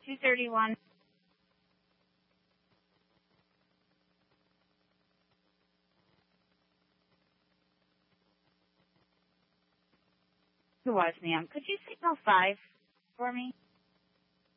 231. Who was, ma'am? Could you signal 5 for me?